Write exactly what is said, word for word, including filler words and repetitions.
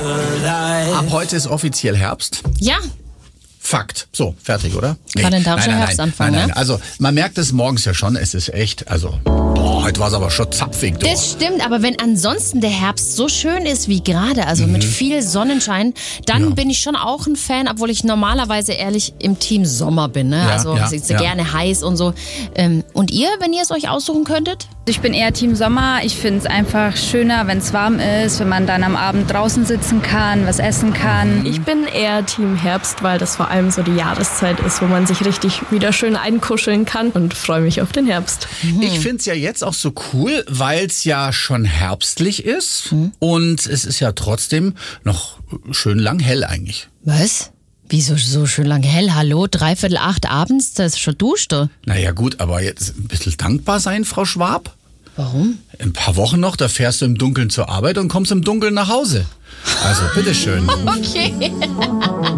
Ab heute ist offiziell Herbst. Ja. Fakt. So, fertig, oder? Nee. Kalendarischer nein, nein, Herbstanfang, nein, nein, ne? Also, man merkt es morgens ja schon, es ist echt, also, boah, heute war es aber schon zapfig. Doch. Das stimmt, aber wenn ansonsten der Herbst so schön ist wie gerade, also mhm. mit viel Sonnenschein, dann Ja. bin ich schon auch ein Fan, obwohl ich normalerweise ehrlich im Team Sommer bin. Ne? Ja, also ja, es ist ja. gerne heiß und so. Ähm, und ihr, wenn ihr es euch aussuchen könntet? Ich bin eher Team Sommer. Ich finde es einfach schöner, wenn es warm ist, wenn man dann am Abend draußen sitzen kann, was essen kann. Ich bin eher Team Herbst, weil das vor allem so die Jahreszeit ist, wo man sich richtig wieder schön einkuscheln kann und freue mich auf den Herbst. Mhm. Ich finde es ja jetzt auch so cool, weil es ja schon herbstlich ist mhm. und es ist ja trotzdem noch schön lang hell eigentlich. Was? Wieso so schön lang hell? Hallo, dreiviertel acht abends, das ist schon Duschte. Naja gut, aber jetzt ein bisschen dankbar sein, Frau Schwab. Warum? In ein paar Wochen noch, da fährst du im Dunkeln zur Arbeit und kommst im Dunkeln nach Hause. Also, bitteschön. Okay.